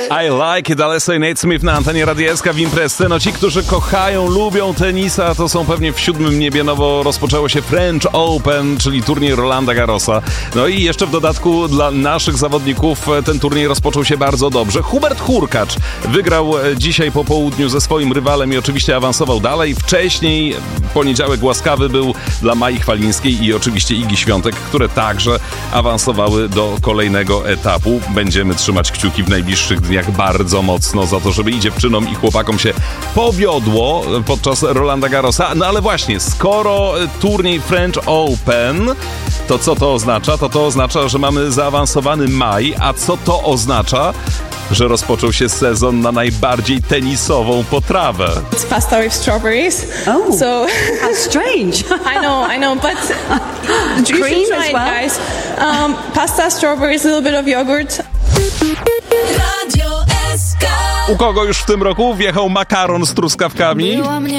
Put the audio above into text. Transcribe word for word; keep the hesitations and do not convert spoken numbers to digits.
I like it, Alessa i Nate Smith na antenie Radia S K w imprezce. No ci, którzy kochają, lubią tenisa, to są pewnie w siódmym niebie, no bo rozpoczęło się French Open, czyli turniej Rolanda Garrosa. No i jeszcze w dodatku dla naszych zawodników ten turniej rozpoczął się bardzo dobrze. Hubert Hurkacz wygrał dzisiaj po południu ze swoim rywalem i oczywiście awansował dalej. Wcześniej poniedziałek łaskawy był dla Mai Chwalińskiej i oczywiście Igi Świątek, które także awansowały do kolejnego etapu. Będziemy trzymać kciuki w najbliższych dniach bardzo mocno za to, żeby i dziewczynom, i chłopakom się powiodło podczas Rolanda Garrosa. No ale właśnie, skoro turniej French Open, to co to oznacza? To to oznacza, że mamy zaawansowany maj, a co to oznacza? Że rozpoczął się sezon na najbardziej tenisową potrawę. It's pasta with strawberries. Oh, so how strange. I know, I know, but you Cream should try as it, well? guys. Um, pasta, strawberries, a little bit of yogurt. U kogo już w tym roku wjechał makaron z truskawkami?